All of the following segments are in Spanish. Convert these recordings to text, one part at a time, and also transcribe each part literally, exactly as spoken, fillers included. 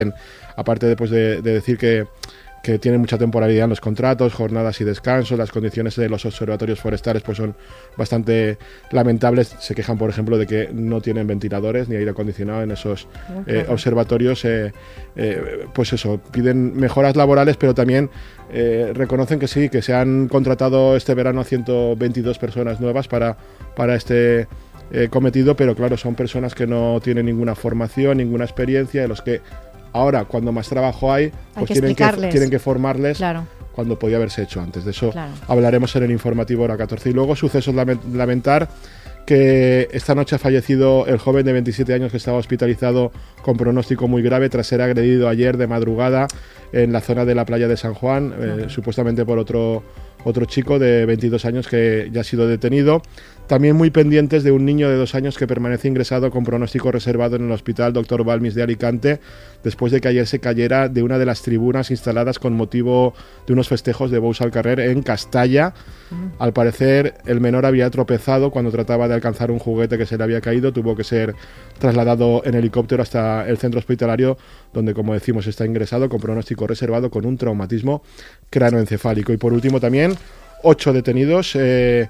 aparte de, pues, de, de decir que que tienen mucha temporalidad en los contratos, jornadas y descansos, las condiciones de los observatorios forestales pues son bastante lamentables. Se quejan, por ejemplo, de que no tienen ventiladores ni aire acondicionado en esos eh, observatorios. Eh, eh, pues eso, piden mejoras laborales, pero también eh, reconocen que sí, que se han contratado este verano a ciento veintidós personas nuevas para, para este eh, cometido, pero claro, son personas que no tienen ninguna formación, ninguna experiencia, de los que ahora, cuando más trabajo hay, pues hay que tienen, que, tienen que formarles, claro, cuando podía haberse hecho antes. De eso claro. hablaremos en el informativo hora catorce. Y luego, sucesos lamentar que esta noche ha fallecido el joven de veintisiete años que estaba hospitalizado con pronóstico muy grave tras ser agredido ayer de madrugada en la zona de la playa de San Juan, eh, supuestamente por otro, otro chico de veintidós años que ya ha sido detenido. También muy pendientes de un niño de dos años que permanece ingresado con pronóstico reservado en el Hospital doctor Balmis de Alicante, después de que ayer se cayera de una de las tribunas instaladas con motivo de unos festejos de Bous al Carrer en Castalla. Mm. Al parecer, el menor había tropezado cuando trataba de alcanzar un juguete que se le había caído, tuvo que ser trasladado en helicóptero hasta el centro hospitalario, donde, como decimos, está ingresado con pronóstico reservado con un traumatismo cráneoencefálico. Y por último también, ocho detenidos eh,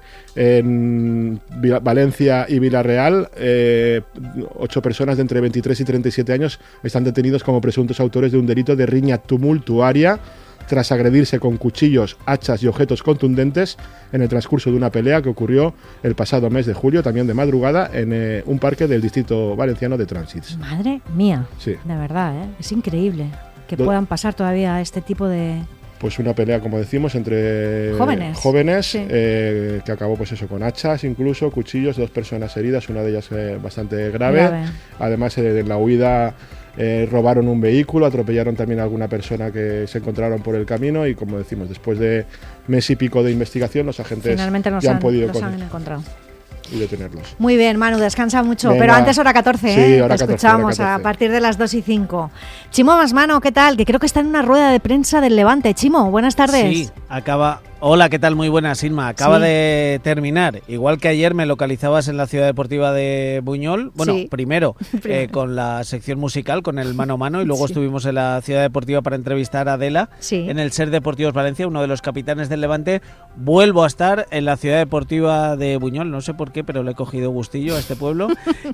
en Valencia y Villarreal. Eh, ocho personas de entre veintitrés y treinta y siete años están detenidos como presuntos autores de un delito de riña tumultuaria tras agredirse con cuchillos, hachas y objetos contundentes en el transcurso de una pelea que ocurrió el pasado mes de julio, también de madrugada, en eh, un parque del distrito valenciano de Trànsits. Madre mía, sí. De verdad, ¿eh? Es increíble que Do- puedan pasar todavía este tipo de... Pues una pelea, como decimos, entre jóvenes, jóvenes sí. eh, que acabó pues eso con hachas, incluso cuchillos, dos personas heridas, una de ellas eh, bastante grave. grave. Además, eh, en la huida eh, robaron un vehículo, atropellaron también a alguna persona que se encontraron por el camino y, como decimos, después de mes y pico de investigación, los agentes Finalmente nos ya han, han podido los han encontrado. Y detenerlos. Muy bien, Manu, descansa mucho. Venga. Pero antes hora catorce, sí, ¿eh? hora Te catorce, escuchamos hora catorce. a partir de las dos y cinco. Chimo Masmano, ¿qué tal? Que creo que está en una rueda de prensa del Levante. Chimo, buenas tardes. Sí, acaba... Hola, ¿qué tal? Muy buenas, Inma. Acaba sí. de terminar. Igual que ayer me localizabas en la Ciudad Deportiva de Buñol. Bueno, sí. primero eh, con la sección musical, con el mano a mano, y luego sí. estuvimos en la Ciudad Deportiva para entrevistar a Adela sí. en el Ser Deportivos Valencia, uno de los capitanes del Levante. Vuelvo a estar en la Ciudad Deportiva de Buñol, no sé por qué, pero le he cogido gustillo a este pueblo.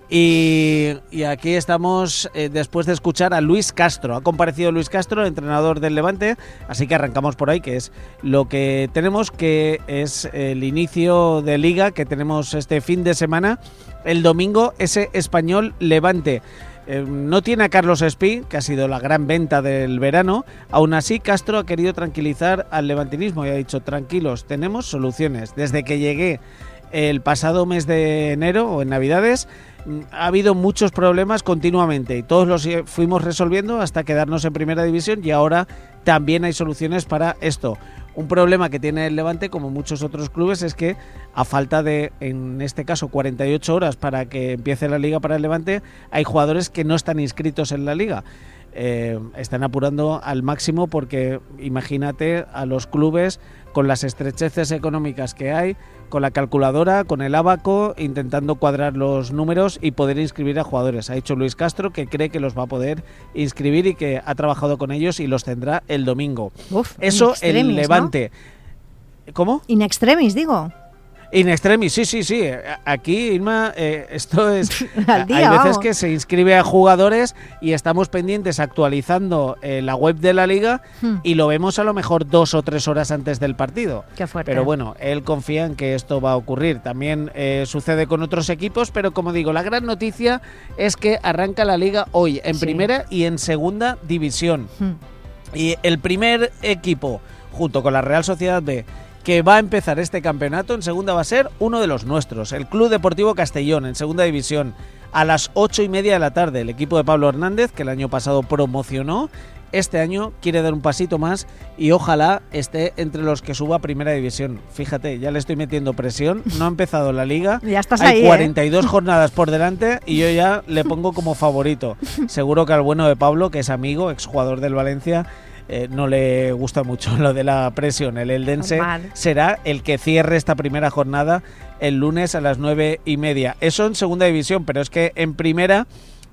y, y aquí estamos eh, después de escuchar a Luis Castro. Ha comparecido Luis Castro, el entrenador del Levante, así que arrancamos por ahí, que es lo que tenemos, que es el inicio de liga que tenemos este fin de semana. El domingo, ese Español Levante. Eh, no tiene a Carlos Espí, que ha sido la gran venta del verano. Aún así, Castro ha querido tranquilizar al levantinismo y ha dicho: tranquilos, tenemos soluciones. Desde que llegué el pasado mes de enero o en Navidades, ha habido muchos problemas continuamente y todos los fuimos resolviendo hasta quedarnos en primera división, y ahora también hay soluciones para esto. Un problema que tiene el Levante, como muchos otros clubes, es que a falta de, en este caso, cuarenta y ocho horas para que empiece la liga para el Levante, hay jugadores que no están inscritos en la liga. Eh, están apurando al máximo porque imagínate a los clubes con las estrecheces económicas que hay, con la calculadora, con el ábaco, intentando cuadrar los números y poder inscribir a jugadores. Ha dicho Luis Castro que cree que los va a poder inscribir y que ha trabajado con ellos y los tendrá el domingo. Uf, eso extremis, el Levante. ¿No? ¿Cómo? In extremis, digo. In extremis, sí, sí, sí. Aquí, Irma, eh, esto es... Al día, hay veces vamos. que se inscribe a jugadores y estamos pendientes actualizando eh, la web de la liga hmm. y lo vemos a lo mejor dos o tres horas antes del partido. Qué fuerte. Pero bueno, él confía en que esto va a ocurrir. También eh, sucede con otros equipos, pero como digo, la gran noticia es que arranca la liga hoy en sí. primera y en segunda división. Hmm. Y el primer equipo, junto con la Real Sociedad B, que va a empezar este campeonato en segunda va a ser uno de los nuestros, el Club Deportivo Castellón, en segunda división, a las ocho y media de la tarde. El equipo de Pablo Hernández, que el año pasado promocionó, este año quiere dar un pasito más y ojalá esté entre los que suba a primera división. Fíjate, ya le estoy metiendo presión, no ha empezado la liga, ya estás hay ahí, cuarenta y dos ¿eh? jornadas por delante y yo ya le pongo como favorito. Seguro que al bueno de Pablo, que es amigo, exjugador del Valencia, Eh, no le gusta mucho lo de la presión. El eldense Normal. será el que cierre esta primera jornada el lunes a las nueve y media. Eso en segunda división, pero es que en primera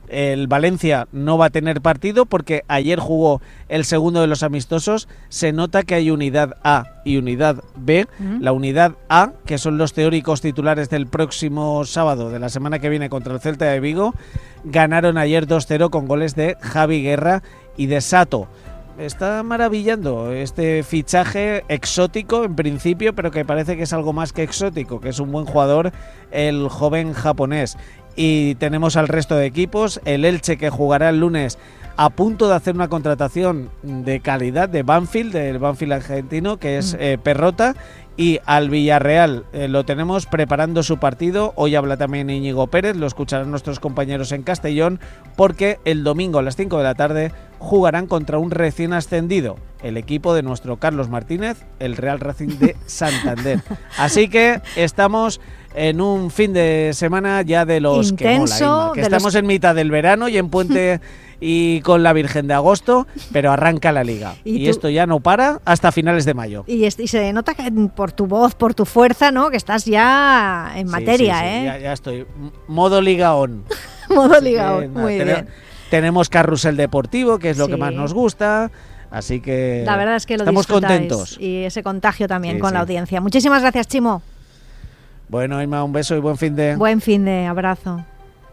El Valencia no va a tener partido porque ayer jugó el segundo de los amistosos. Se nota que hay unidad A y unidad B. Uh-huh. La unidad A, que son los teóricos titulares del próximo sábado de la semana que viene contra el Celta de Vigo, ganaron ayer dos cero con goles de Javi Guerra y de Sato. Está maravillando este fichaje exótico en principio, pero que parece que es algo más que exótico, que es un buen jugador, el joven japonés. Y tenemos al resto de equipos, el Elche, que jugará el lunes, a punto de hacer una contratación de calidad de Banfield, del Banfield argentino, que es eh, Perrota, y al Villarreal eh, lo tenemos preparando su partido. Hoy habla también Íñigo Pérez, lo escucharán nuestros compañeros en Castellón, porque el domingo a las cinco de la tarde jugarán contra un recién ascendido, el equipo de nuestro Carlos Martínez, el Real Racing de Santander. Así que estamos en un fin de semana ya de los intenso, que mola, Inma, que estamos los... en mitad del verano y en puente y con la Virgen de Agosto, pero arranca la Liga. Y, y esto ya no para hasta finales de mayo. Y, y se nota que por tu voz, por tu fuerza, ¿no? Que estás ya en materia, sí, sí, sí, ¿eh? Ya, ya estoy. Modo Liga On. Modo Liga On, muy ten- bien. Tenemos carrusel deportivo, que es lo sí. que más nos gusta. Así que la verdad es que lo estamos disfrutáis, contentos. Y ese contagio también sí, con sí. la audiencia. Muchísimas gracias, Chimo. Bueno, Inma, un beso y buen fin de... Buen fin de, abrazo.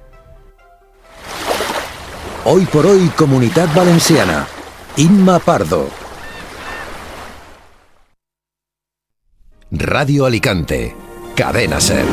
Hoy por hoy, Comunitat Valenciana. Inma Pardo. Radio Alicante. Cadena SER.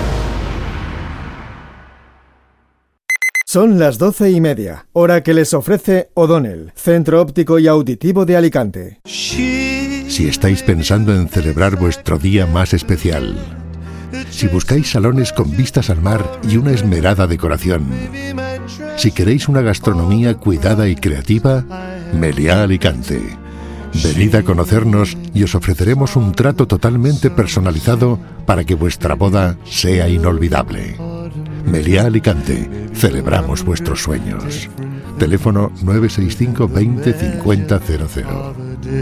Son las doce y media, hora que les ofrece O'Donnell, Centro Óptico y Auditivo de Alicante. Si estáis pensando en celebrar vuestro día más especial, si buscáis salones con vistas al mar y una esmerada decoración, si queréis una gastronomía cuidada y creativa, Meliá Alicante. Venid a conocernos y os ofreceremos un trato totalmente personalizado para que vuestra boda sea inolvidable. Meliá Alicante, celebramos vuestros sueños. Teléfono nueve seis cinco veinte cincuenta cero cero.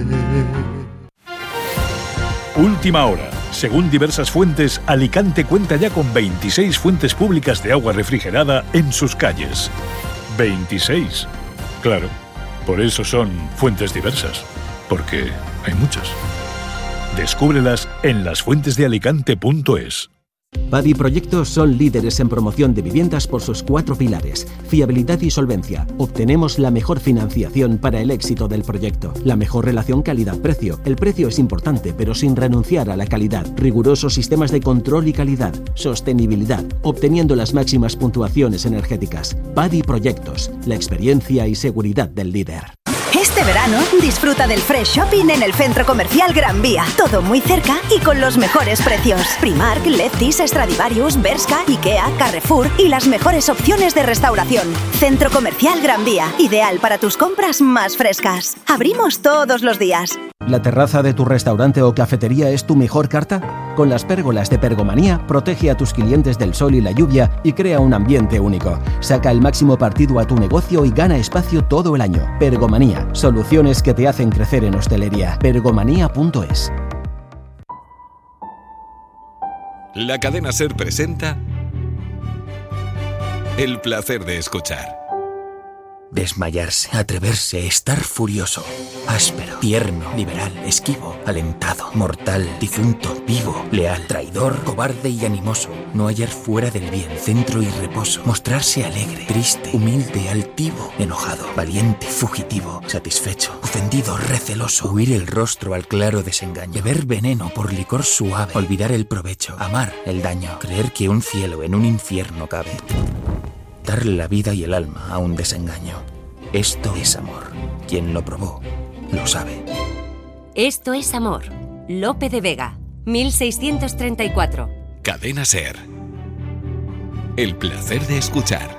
Última hora. Según diversas fuentes, Alicante cuenta ya con veintiséis fuentes públicas de agua refrigerada en sus calles. veintiséis. Claro, por eso son fuentes diversas, porque hay muchas. Descúbrelas en las fuentes de alicante punto es. Padi Proyectos son líderes en promoción de viviendas por sus cuatro pilares: fiabilidad y solvencia. Obtenemos la mejor financiación para el éxito del proyecto. La mejor relación calidad-precio. El precio es importante, pero sin renunciar a la calidad. Rigurosos sistemas de control y calidad. Sostenibilidad, obteniendo las máximas puntuaciones energéticas. Padi Proyectos, la experiencia y seguridad del líder. Este verano, disfruta del Fresh Shopping en el Centro Comercial Gran Vía. Todo muy cerca y con los mejores precios. Primark, Lefties, Stradivarius, Bershka, Ikea, Carrefour y las mejores opciones de restauración. Centro Comercial Gran Vía, ideal para tus compras más frescas. Abrimos todos los días. ¿La terraza de tu restaurante o cafetería es tu mejor carta? Con las pérgolas de Pergomanía, protege a tus clientes del sol y la lluvia y crea un ambiente único. Saca el máximo partido a tu negocio y gana espacio todo el año. Pergomanía, soluciones que te hacen crecer en hostelería. pergomanía punto es. La cadena SER presenta El placer de escuchar. Desmayarse, atreverse, estar furioso, áspero, tierno, liberal, esquivo, alentado, mortal, difunto, vivo, leal, traidor, cobarde y animoso. No hallar fuera del bien centro y reposo. Mostrarse alegre, triste, humilde, altivo, enojado, valiente, fugitivo, satisfecho, ofendido, receloso. Huir el rostro al claro desengaño. Beber veneno por licor suave. Olvidar el provecho. Amar el daño. Creer que un cielo en un infierno cabe. Dar la vida y el alma a un desengaño. Esto es amor. Quien lo probó, lo sabe. Esto es amor. Lope de Vega, mil seiscientos treinta y cuatro. Cadena SER. El placer de escuchar.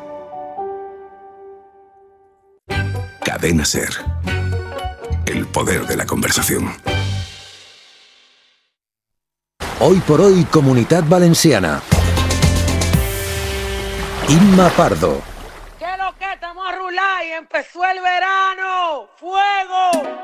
Cadena SER. El poder de la conversación. Hoy por hoy, Comunitat Valenciana. Inma Pardo. ¿Qué es lo que estamos a rular y empezó el verano? ¡Fuego!